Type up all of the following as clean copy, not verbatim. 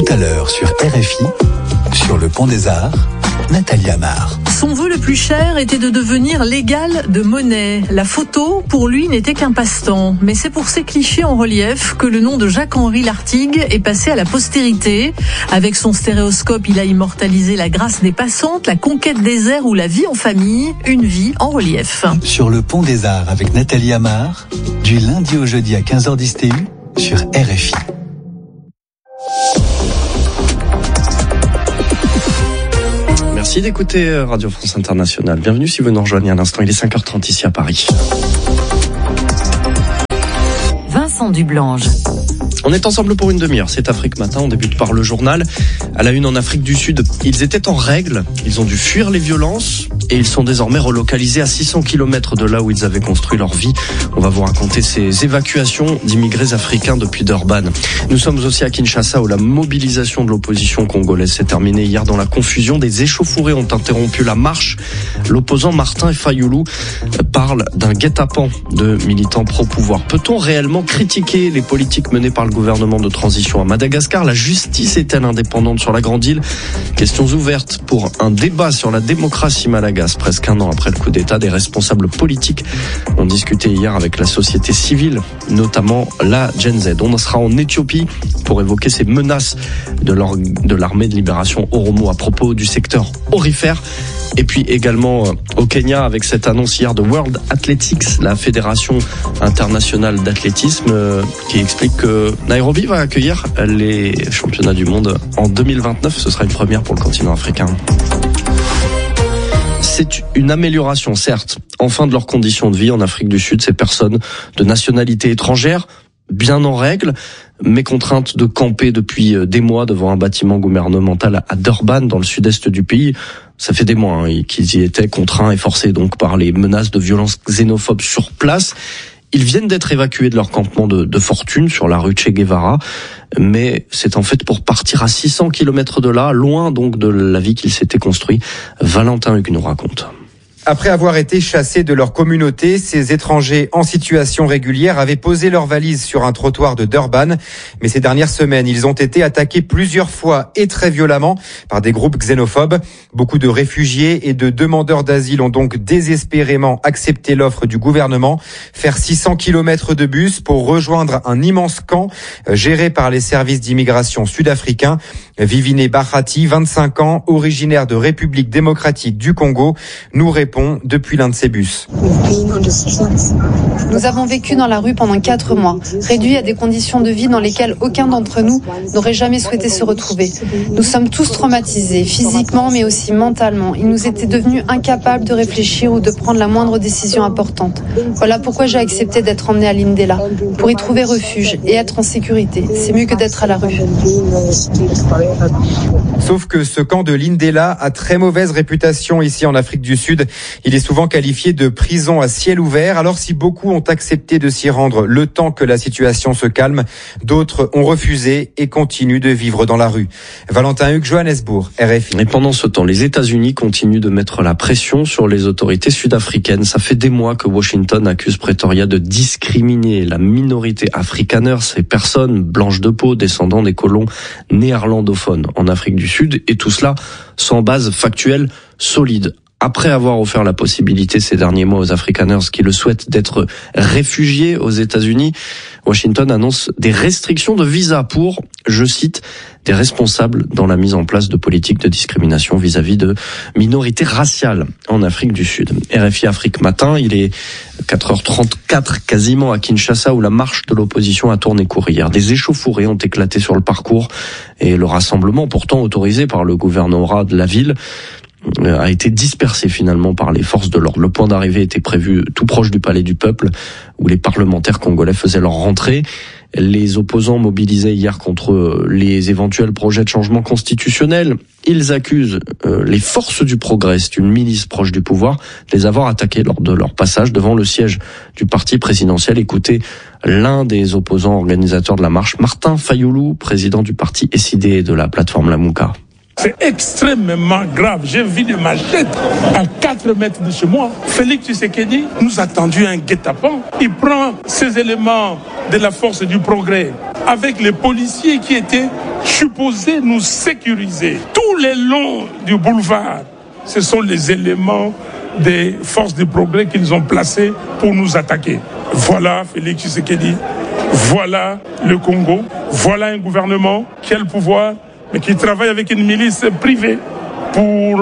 à l'heure sur RFI, sur le Pont des Arts, Nathalie Amar. Son vœu le plus cher était de devenir l'égal de Monet. La photo, pour lui, n'était qu'un passe-temps. Mais c'est pour ces clichés en relief que le nom de Jacques-Henri Lartigue est passé à la postérité. Avec son stéréoscope, il a immortalisé la grâce des passantes, la conquête des airs ou la vie en famille. Une vie en relief. Sur le Pont des Arts avec Nathalie Amar, du lundi au jeudi à 15h10 TU sur RFI. Merci d'écouter Radio France Internationale. Bienvenue si vous nous rejoignez à l'instant. Il est 5h30 ici à Paris. Vincent Dublange. On est ensemble pour une demi-heure. C'est Afrique Matin. On débute par le journal. À la une en Afrique du Sud, ils étaient en règle. Ils ont dû fuir les violences et ils sont désormais relocalisés à 600 km de là où ils avaient construit leur vie. On va vous raconter ces évacuations d'immigrés africains depuis Durban. Nous sommes aussi à Kinshasa où la mobilisation de l'opposition congolaise s'est terminée hier dans la confusion. Des échauffourées ont interrompu la marche. L'opposant Martin Fayulu parle d'un guet-apens de militants pro-pouvoir. Peut-on réellement critiquer les politiques menées par le gouvernement de transition à Madagascar? La justice est-elle indépendante sur la Grande Île? Questions ouvertes pour un débat sur la démocratie malagasy. Presque un an après le coup d'État, des responsables politiques ont discuté hier avec la société civile, notamment la Gen Z. On sera en Éthiopie pour évoquer ces menaces de l'armée de libération Oromo à propos du secteur aurifère. Et puis également au Kenya avec cette annonce hier de World Athletics, la fédération internationale d'athlétisme, qui explique que Nairobi va accueillir les championnats du monde en 2029. Ce sera une première pour le continent africain. C'est une amélioration, certes, enfin de leurs conditions de vie en Afrique du Sud. Ces personnes de nationalité étrangère, bien en règle, mais contraintes de camper depuis des mois devant un bâtiment gouvernemental à Durban, dans le sud-est du pays. Ça fait des mois qu'ils y étaient contraints et forcés donc par les menaces de violences xénophobes sur place. Ils viennent d'être évacués de leur campement de fortune sur la rue Che Guevara, mais c'est en fait pour partir à 600 km de là, loin donc de la vie qu'ils s'étaient construit. Valentin Hugues nous raconte. Après avoir été chassés de leur communauté, ces étrangers en situation régulière avaient posé leurs valises sur un trottoir de Durban. Mais ces dernières semaines, ils ont été attaqués plusieurs fois et très violemment par des groupes xénophobes. Beaucoup de réfugiés et de demandeurs d'asile ont donc désespérément accepté l'offre du gouvernement. Faire 600 km de bus pour rejoindre un immense camp géré par les services d'immigration sud-africains. Vivine Bahati, 25 ans, originaire de République démocratique du Congo, nous répond depuis l'un de ces bus. Nous avons vécu dans la rue pendant 4 mois, réduits à des conditions de vie dans lesquelles aucun d'entre nous n'aurait jamais souhaité se retrouver. Nous sommes tous traumatisés, physiquement mais aussi mentalement. Il nous était devenu incapables de réfléchir ou de prendre la moindre décision importante. Voilà pourquoi j'ai accepté d'être emmené à Lindela, pour y trouver refuge et être en sécurité. C'est mieux que d'être à la rue. Sauf que ce camp de Lindela a très mauvaise réputation ici en Afrique du Sud. Il est souvent qualifié de prison à ciel ouvert. Alors si beaucoup ont accepté de s'y rendre le temps que la situation se calme, d'autres ont refusé et continuent de vivre dans la rue. Valentin Hugues, Johannesburg, RFI. Et pendant ce temps, les États-Unis continuent de mettre la pression sur les autorités sud-africaines. Ça fait des mois que Washington accuse Pretoria de discriminer la minorité afrikaner, ces personnes blanches de peau descendant des colons néerlandophones en Afrique du Sud, et tout cela sans base factuelle solide. Après avoir offert la possibilité ces derniers mois aux Afrikaners qui le souhaitent d'être réfugiés aux États-Unis, Washington annonce des restrictions de visa pour, je cite, des responsables dans la mise en place de politiques de discrimination vis-à-vis de minorités raciales en Afrique du Sud. RFI Afrique Matin, il est 4h34 quasiment à Kinshasa où la marche de l'opposition a tourné court hier. Des échauffourées ont éclaté sur le parcours et le rassemblement pourtant autorisé par le gouvernorat de la ville a été dispersé finalement par les forces de l'ordre. Le point d'arrivée était prévu tout proche du Palais du Peuple, où les parlementaires congolais faisaient leur rentrée. Les opposants mobilisaient hier contre les éventuels projets de changement constitutionnel. Ils accusent les forces du progrès, c'est une milice proche du pouvoir, de les avoir attaqués lors de leur passage devant le siège du parti présidentiel. Écoutez l'un des opposants organisateurs de la marche, Martin Fayulu, président du parti SID et de la plateforme Lamuka. C'est extrêmement grave. J'ai vu de ma tête à 4 mètres de chez moi. Félix Tshisekedi nous a tendu un guet-apens. Il prend ces éléments de la force du progrès avec les policiers qui étaient supposé nous sécuriser. Tous les longs du boulevard, ce sont les éléments des forces de progrès qu'ils ont placés pour nous attaquer. Voilà Félix Tshisekedi, voilà le Congo, voilà un gouvernement qui a le pouvoir, mais qui travaille avec une milice privée pour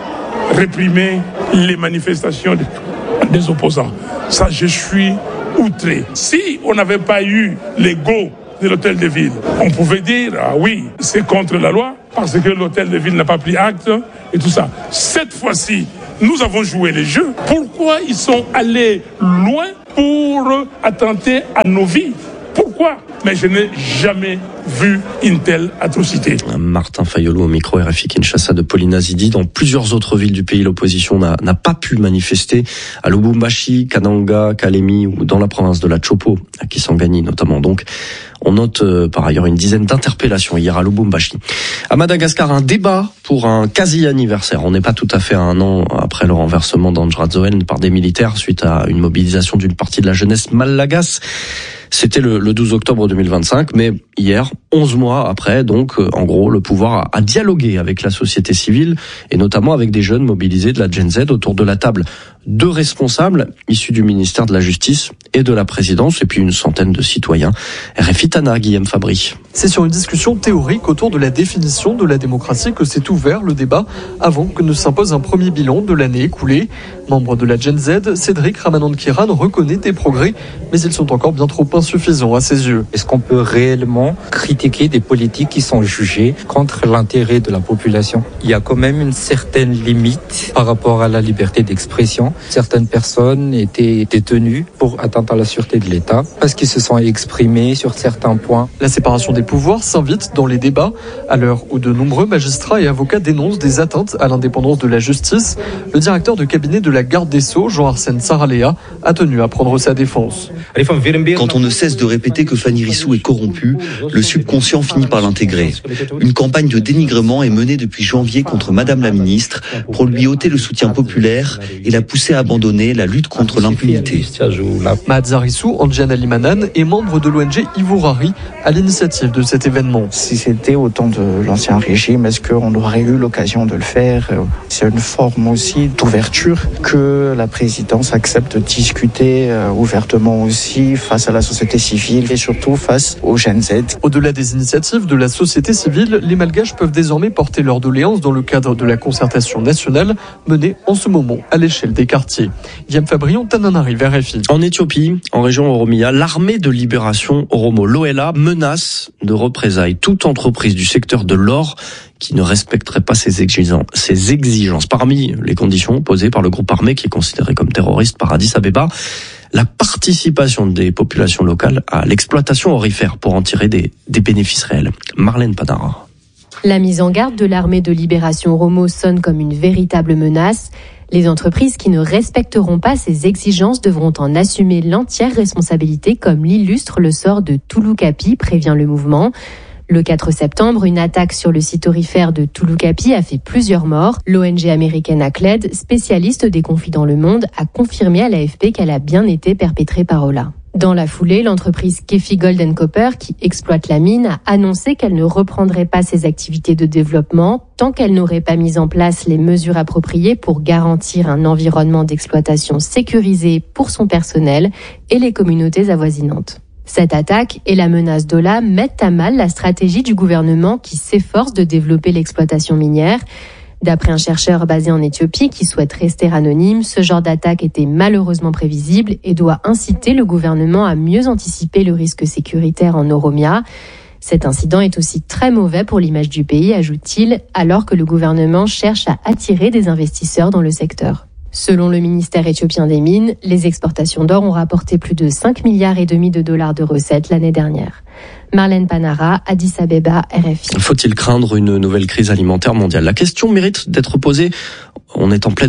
réprimer les manifestations des opposants. Ça, je suis outré. Si on n'avait pas eu les go de l'hôtel de ville, on pouvait dire, ah oui, c'est contre la loi, parce que l'hôtel de ville n'a pas pris acte et tout ça. Cette fois-ci, nous avons joué les jeux. Pourquoi ils sont allés loin pour attenter à nos vies? Pourquoi? Mais je n'ai jamais vu une telle atrocité. Martin Fayolo au micro RFI Kinshasa de Pauline Azidi. Dans plusieurs autres villes du pays, l'opposition n'a pas pu manifester. À Lubumbashi, Kananga, Kalemi ou dans la province de la Chopo, à Kisangani notamment. Donc, on note par ailleurs une dizaine d'interpellations hier à Lubumbashi. À Madagascar, un débat pour un quasi-anniversaire. On n'est pas tout à fait à un an après le renversement d'Andjradzoen par des militaires suite à une mobilisation d'une partie de la jeunesse malagasy. C'était le 12 octobre 2025, mais hier, 11 mois après, donc, en gros, le pouvoir a dialogué avec la société civile et notamment avec des jeunes mobilisés de la Gen Z autour de la table. 2 responsables issus du ministère de la Justice et de la présidence, et puis une centaine de citoyens. RFI Tana, Guillaume Fabry. C'est sur une discussion théorique autour de la définition de la démocratie que s'est ouvert le débat avant que ne s'impose un premier bilan de l'année écoulée. Membre de la Gen Z, Cédric Ramanand-Kiran reconnaît des progrès, mais ils sont encore bien trop insuffisants à ses yeux. Est-ce qu'on peut réellement critiquer des politiques qui sont jugées contre l'intérêt de la population? Il y a quand même une certaine limite par rapport à la liberté d'expression. Certaines personnes étaient détenues pour atteinte à la sûreté de l'État parce qu'ils se sont exprimés sur certains points. La séparation des pouvoirs s'invite dans les débats à l'heure où de nombreux magistrats et avocats dénoncent des atteintes à l'indépendance de la justice. Le directeur de cabinet de la garde des Sceaux, Jean-Arsène Saraléa, a tenu à prendre sa défense. Quand on ne cesse de répéter que Fanny Rissou est corrompue, le subconscient finit par l'intégrer. Une campagne de dénigrement est menée depuis janvier contre Madame la ministre pour lui ôter le soutien populaire et la pousser à abandonner la lutte contre l'impunité. Mahadza Rissou, Andjiane Alimanan, est membre de l'ONG Ivourari à l'initiative de cet événement. Si c'était au temps de l'ancien régime, est-ce qu'on aurait eu l'occasion de le faire? C'est une forme aussi d'ouverture que la présidence accepte de discuter ouvertement aussi face à la société civile et surtout face aux Gen Z. Au-delà des initiatives de la société civile, les Malgaches peuvent désormais porter leurs doléances dans le cadre de la concertation nationale menée en ce moment à l'échelle des quartiers. Guillaume Fabrion, Tananarive, RFI. En Éthiopie, en région Oromia, l'armée de libération Oromo, l'OLA, menace de représailles toute entreprise du secteur de l'or qui ne respecterait pas ses exigences. Parmi les conditions posées par le groupe armé qui est considéré comme terroriste par Addis Abeba, la participation des populations locales à l'exploitation aurifère pour en tirer des bénéfices réels. Marlène Padara. La mise en garde de l'armée de libération Oromo sonne comme une véritable menace. Les entreprises qui ne respecteront pas ces exigences devront en assumer l'entière responsabilité, comme l'illustre le sort de Touloukapi, prévient le mouvement. Le 4 septembre, une attaque sur le site aurifère de Touloukapi a fait plusieurs morts. L'ONG américaine ACLED, spécialiste des conflits dans le monde, a confirmé à l'AFP qu'elle a bien été perpétrée par Ola. Dans la foulée, l'entreprise Kefi Gold & Copper, qui exploite la mine, a annoncé qu'elle ne reprendrait pas ses activités de développement tant qu'elle n'aurait pas mis en place les mesures appropriées pour garantir un environnement d'exploitation sécurisé pour son personnel et les communautés avoisinantes. Cette attaque et la menace d'Ola mettent à mal la stratégie du gouvernement qui s'efforce de développer l'exploitation minière. D'après un chercheur basé en Éthiopie qui souhaite rester anonyme, ce genre d'attaque était malheureusement prévisible et doit inciter le gouvernement à mieux anticiper le risque sécuritaire en Oromia. Cet incident est aussi très mauvais pour l'image du pays, ajoute-t-il, alors que le gouvernement cherche à attirer des investisseurs dans le secteur. Selon le ministère éthiopien des Mines, les exportations d'or ont rapporté plus de 5,5 milliards de dollars de recettes l'année dernière. Marlène Panara, Addis Abeba, RFI. Faut-il craindre une nouvelle crise alimentaire mondiale? La question mérite d'être posée. On est en pleine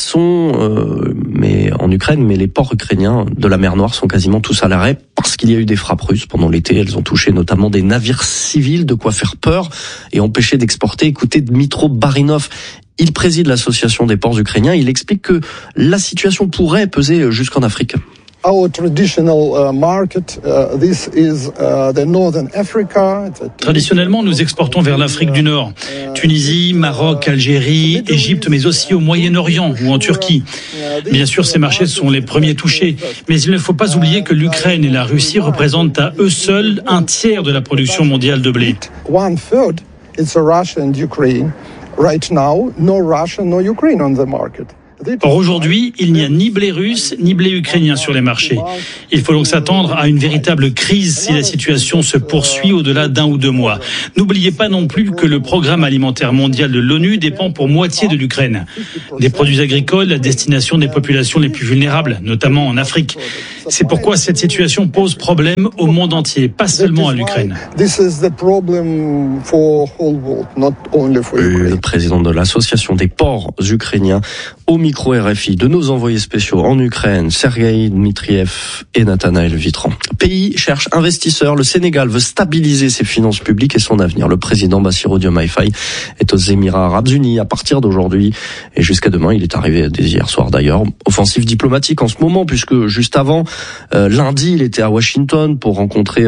moisson mais en Ukraine, mais les ports ukrainiens de la mer Noire sont quasiment tous à l'arrêt parce qu'il y a eu des frappes russes pendant l'été. Elles ont touché notamment des navires civils, de quoi faire peur et empêcher d'exporter. Écoutez Dmitro Barinov, il préside l'association des ports ukrainiens. Il explique que la situation pourrait peser jusqu'en Afrique. Traditionnellement, nous exportons vers l'Afrique du Nord, Tunisie, Maroc, Algérie, Égypte, mais aussi au Moyen-Orient ou en Turquie. Bien sûr, ces marchés sont les premiers touchés, mais il ne faut pas oublier que l'Ukraine et la Russie représentent à eux seuls un tiers de la production mondiale de blé. Or aujourd'hui, il n'y a ni blé russe ni blé ukrainien sur les marchés. Il faut donc s'attendre à une véritable crise si la situation se poursuit au-delà d'1 ou 2 mois. N'oubliez pas non plus que le programme alimentaire mondial de l'ONU dépend pour moitié de l'Ukraine. Des produits agricoles à destination des populations les plus vulnérables, notamment en Afrique. C'est pourquoi cette situation pose problème au monde entier, pas seulement à l'Ukraine. Le président de l'association des ports ukrainiens au micro RFI de nos envoyés spéciaux en Ukraine, Sergueï Dmitriev et Nathanaël Vitran. Pays cherche investisseurs. Le Sénégal veut stabiliser ses finances publiques et son avenir. Le président Bassirou Diomaye Faye est aux Émirats Arabes Unis à partir d'aujourd'hui et jusqu'à demain. Il est arrivé dès hier soir d'ailleurs. Offensive diplomatique en ce moment puisque juste avant, lundi, il était à Washington pour rencontrer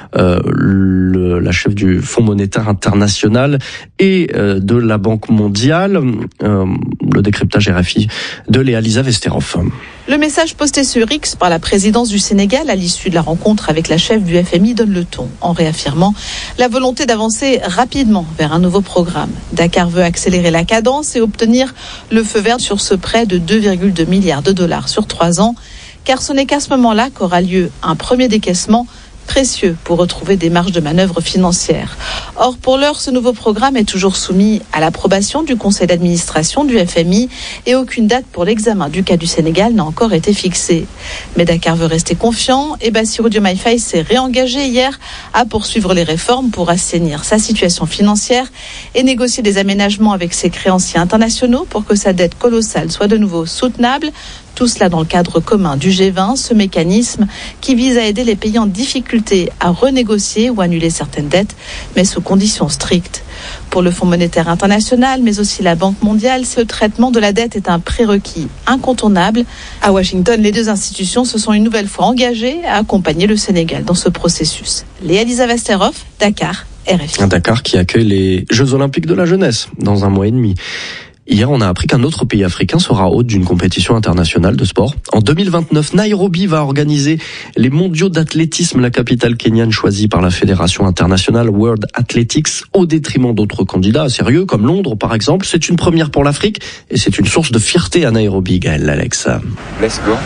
la chef du Fonds monétaire international et de la Banque mondiale. Le décryptage RFI de Léa Lisa Vesterhoff. Le message posté sur X par la présidence du Sénégal à l'issue de la rencontre avec la chef du FMI donne le ton, en réaffirmant la volonté d'avancer rapidement vers un nouveau programme. Dakar veut accélérer la cadence et obtenir le feu vert sur ce prêt de 2,2 milliards de dollars sur 3 ans, car ce n'est qu'à ce moment-là qu'aura lieu un premier décaissement précieux pour retrouver des marges de manœuvre financières. Or, pour l'heure, ce nouveau programme est toujours soumis à l'approbation du conseil d'administration du FMI et aucune date pour l'examen du cas du Sénégal n'a encore été fixée. Mais Dakar veut rester confiant et Bassirou Diomaye Faye s'est réengagé hier à poursuivre les réformes pour assainir sa situation financière et négocier des aménagements avec ses créanciers internationaux pour que sa dette colossale soit de nouveau soutenable. Tout cela dans le cadre commun du G20, ce mécanisme qui vise à aider les pays en difficulté à renégocier ou annuler certaines dettes, mais sous conditions strictes. Pour le Fonds monétaire international, mais aussi la Banque mondiale, ce traitement de la dette est un prérequis incontournable. À Washington, les deux institutions se sont une nouvelle fois engagées à accompagner le Sénégal dans ce processus. Léa Lisa Vesterhoff, Dakar, RFI. Dakar qui accueille les Jeux Olympiques de la jeunesse dans 1 mois et demi. Hier, on a appris qu'un autre pays africain sera hôte d'une compétition internationale de sport. En 2029, Nairobi va organiser les mondiaux d'athlétisme, la capitale kenyane choisie par la Fédération internationale World Athletics, au détriment d'autres candidats sérieux comme Londres par exemple. C'est une première pour l'Afrique et c'est une source de fierté à Nairobi, Gaël Alex. Let's go.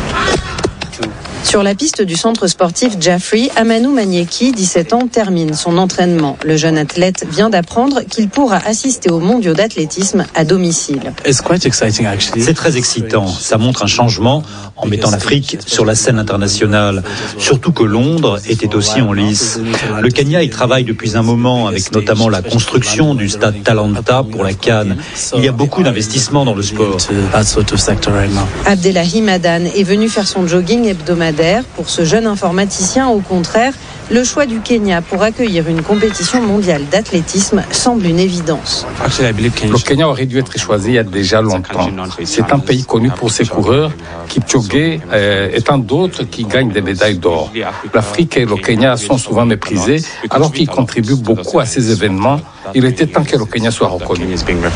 Sur la piste du centre sportif Jaffrey, Amanou Manieki, 17 ans, termine son entraînement. Le jeune athlète vient d'apprendre qu'il pourra assister aux mondiaux d'athlétisme à domicile. C'est très excitant. Ça montre un changement en mettant l'Afrique sur la scène internationale. Surtout que Londres était aussi en lice. Le Kenya y travaille depuis un moment avec notamment la construction du stade Talanta pour la CAN. Il y a beaucoup d'investissements dans le sport. Abdellahi Madan est venu faire son jogging hebdomadaire. Pour ce jeune informaticien, au contraire, le choix du Kenya pour accueillir une compétition mondiale d'athlétisme semble une évidence. Le Kenya aurait dû être choisi il y a déjà longtemps. C'est un pays connu pour ses coureurs, Kipchoge et tant d'autres qui gagnent des médailles d'or. L'Afrique et le Kenya sont souvent méprisés alors qu'ils contribuent beaucoup à ces événements. Il était temps que le Kenya soit reconnu.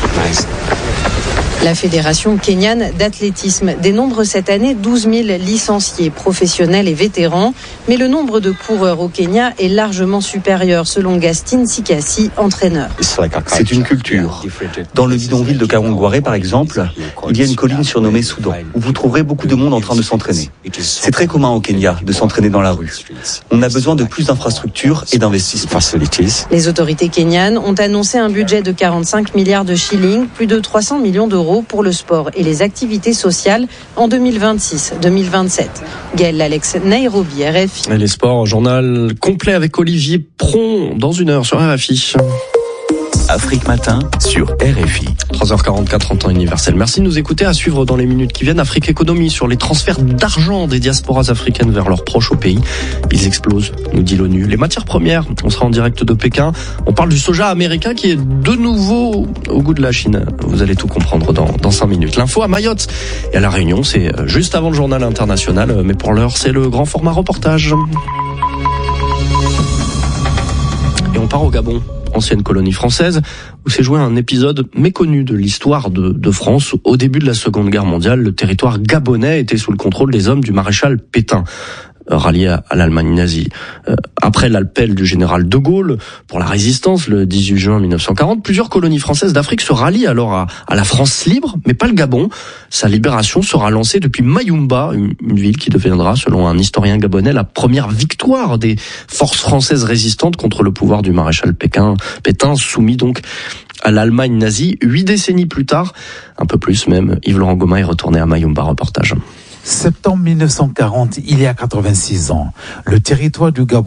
La Fédération kenyane d'athlétisme dénombre cette année 12 000 licenciés professionnels et vétérans, mais le nombre de coureurs au Kenya est largement supérieur selon Gastin Sikasi, entraîneur. C'est une culture. Dans le bidonville de Kawangware, par exemple, il y a une colline surnommée Soudan, où vous trouverez beaucoup de monde en train de s'entraîner. C'est très commun au Kenya de s'entraîner dans la rue. On a besoin de plus d'infrastructures et d'investissements. Les autorités kenyanes ont annoncé un budget de 45 milliards de shillings, plus de 300 millions d'euros pour le sport et les activités sociales en 2026-2027. Gaël Alex, Nairobi, RFI. Et les sports, journal complet avec Olivier Pron dans 1 heure sur RFI. Afrique Matin sur RFI. 3h44 en temps universel. Merci de nous écouter. À suivre dans les minutes qui viennent, Afrique Économie sur les transferts d'argent des diasporas africaines vers leurs proches au pays. Ils explosent, nous dit l'ONU. Les matières premières, on sera en direct de Pékin. On parle du soja américain qui est de nouveau au goût de la Chine. Vous allez tout comprendre dans 5 minutes. L'info à Mayotte et à La Réunion, c'est juste avant le journal international. Mais pour l'heure, c'est le grand format reportage. Et on part au Gabon, ancienne colonie française, où s'est joué un épisode méconnu de l'histoire de France. Au début de la Seconde Guerre mondiale, le territoire gabonais était sous le contrôle des hommes du maréchal Pétain, rallié à l'Allemagne nazie. Après l'appel du général de Gaulle pour la résistance le 18 juin 1940, plusieurs colonies françaises d'Afrique se rallient alors à la France libre, mais pas le Gabon. Sa libération sera lancée depuis Mayumba, une ville qui deviendra, selon un historien gabonais, la première victoire des forces françaises résistantes contre le pouvoir du maréchal Pétain, soumis donc à l'Allemagne nazie. 8 décennies plus tard, un peu plus même, Yves-Laurent Goma est retourné à Mayumba, reportage. Septembre 1940, il y a 86 ans, le territoire du Gabon